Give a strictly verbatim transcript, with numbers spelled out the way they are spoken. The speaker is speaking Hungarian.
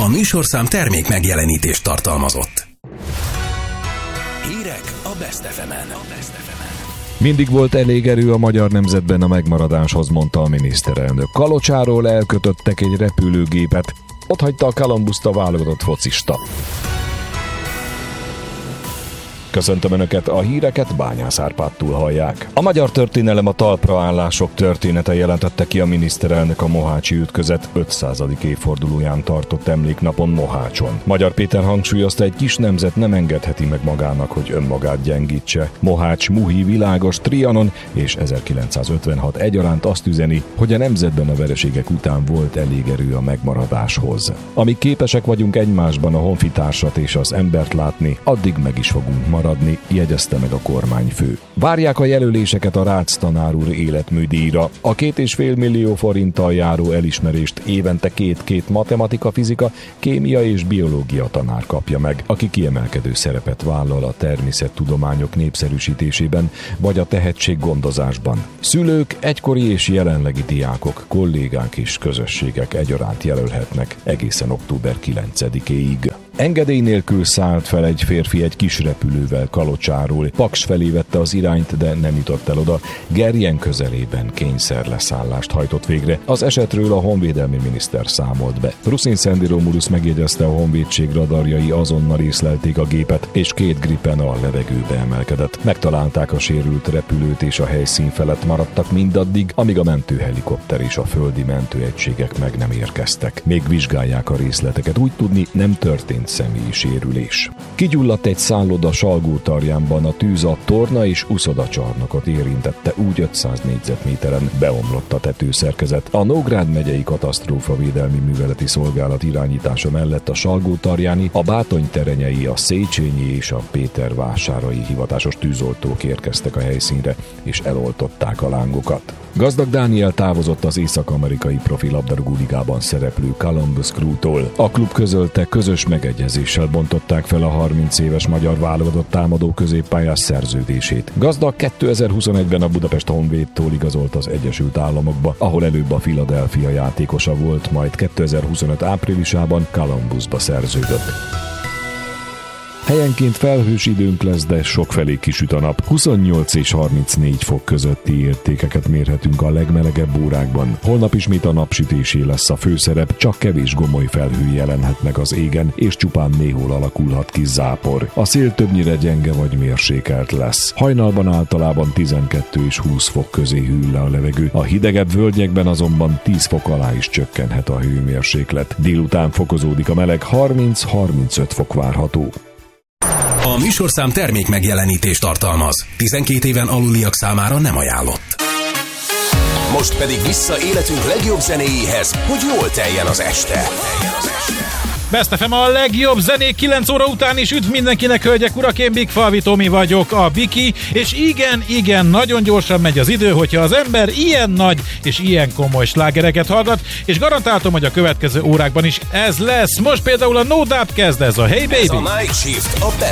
A műsorszám termék megjelenítést tartalmazott. Hírek a Best ef emen. Mindig volt elég erő a magyar nemzetben a megmaradáshoz, mondta a miniszterelnök. Kalocsáról elkötöttek egy repülőgépet, ott hagyta a Columbust a válogatott focista. Köszöntöm Önöket, a híreket Bányász Árpádtól hallják. A magyar történelem a talpraállások története, jelentette ki a miniszterelnök a mohácsi ütközet ötszázadik évfordulóján tartott emléknapon Mohácson. Magyar Péter hangsúlyozta, egy kis nemzet nem engedheti meg magának, hogy önmagát gyengítse. Mohács, Muhi, Világos, Trianon és ezerkilencszázötvenhat egyaránt azt üzeni, hogy a nemzetben a vereségek után volt elég erő a megmaradáshoz. Amíg képesek vagyunk egymásban a honfitársat és az embert látni, addig meg is fogunk maradni. maradni, jegyezte meg a kormányfő. Várják a jelöléseket a Rácz tanár úr életműdíjra. A két és fél millió forinttal járó elismerést évente két-két matematika, fizika, kémia és biológia tanár kapja meg, aki kiemelkedő szerepet vállal a természettudományok népszerűsítésében vagy a tehetséggondozásban. Szülők, egykori és jelenlegi diákok, kollégák és közösségek egyaránt jelölhetnek egészen október kilencedikéig. Engedély nélkül szállt fel egy férfi egy kis repülővel Kalocsáról. Paks felé vette az irányt, de nem jutott el oda. Gerjen közelében kényszerleszállást hajtott végre. Az esetről a honvédelmi miniszter számolt be. Ruszin Szendi Romulus megjegyezte, a honvédség radarjai azonnal észlelték a gépet, és két Gripen a levegőbe emelkedett. Megtalálták a sérült repülőt, és a helyszín felett maradtak mindaddig, amíg a mentőhelikopter és a földi mentőegységek meg nem érkeztek. Még vizsgálják a részleteket. Úgy tudni, nem történt személyi sérülés. Kigyulladt egy szálloda Salgótarjánban, a tűz a torna és uszodacsarnokot érintette, úgy ötszáz négyzetméteren beomlott a tetőszerkezet. A Nógrád megyei katasztrófavédelmi műveleti szolgálat irányítása mellett a Salgótarjáni, a Bátony-terenyei, a Széchenyi és a Pétervásárai hivatásos tűzoltók érkeztek a helyszínre és eloltották a lángokat. Gazdag Dániel távozott az észak-amerikai profi labdarúgó ligában szereplő Columbus Crew-tól. A klub közölte, közös megegyezéssel bontották fel a harminc éves magyar válogatott támadó középpályás szerződését. Gazdag kétezer-huszonegyben a Budapest Honvédtól igazolt az Egyesült Államokba, ahol előbb a Philadelphia játékosa volt, majd kétezer-huszonöt áprilisában Columbusba szerződött. Helyenként felhős időnk lesz, de sokfelé kisüt a nap. huszonnyolc és harmincnégy fok közötti értékeket mérhetünk a legmelegebb órákban. Holnap ismét a napsütésé lesz a főszerep, csak kevés gomoly felhő jelenhet meg az égen, és csupán néhol alakulhat ki zápor. A szél többnyire gyenge vagy mérsékelt lesz. Hajnalban általában tizenkettő és húsz fok közé hűl le a levegő. A hidegebb völgyekben azonban tíz fok alá is csökkenhet a hőmérséklet. Délután fokozódik a meleg, harminc-harmincöt fok várható. A műsorszám termék megjelenítést tartalmaz. tizenkét éven aluliak számára nem ajánlott. Most pedig vissza életünk legjobb zenéjéhez, hogy jól teljen az este. Best ef em a legjobb zenék kilenc óra után is. Üdv mindenkinek, hölgyek, urak, én Big Falvi Tomi vagyok, a Biki, és igen, igen, nagyon gyorsan megy az idő, hogyha az ember ilyen nagy és ilyen komoly slágereket hallgat, és garantáltam, hogy a következő órákban is ez lesz. Most például a No Doubt kezd, ez a Hey Baby. Ez a Night Shift, a